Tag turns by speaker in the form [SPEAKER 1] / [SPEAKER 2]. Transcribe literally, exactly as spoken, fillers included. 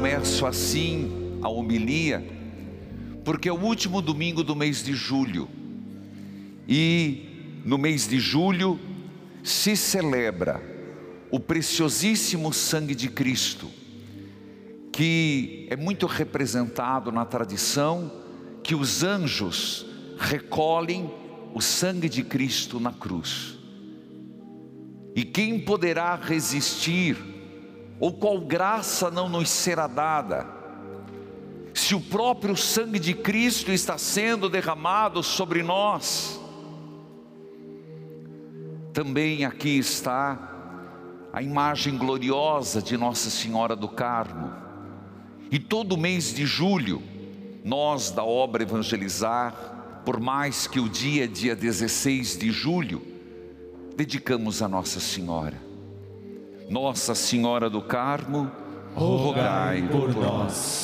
[SPEAKER 1] começo assim a homilia, porque é o último domingo do mês de julho. E no mês de julho se celebra o preciosíssimo sangue de Cristo, que é muito representado na tradição, que os anjos recolhem o sangue de Cristo na cruz. E quem poderá resistir, ou qual graça não nos será dada, se o próprio sangue de Cristo está sendo derramado sobre nós? Também aqui está a imagem gloriosa de Nossa Senhora do Carmo. E todo mês de julho, nós da obra Evangelizar, por mais que o dia é dia dezesseis de julho, dedicamos a Nossa Senhora. Nossa Senhora do Carmo, rogai por nós.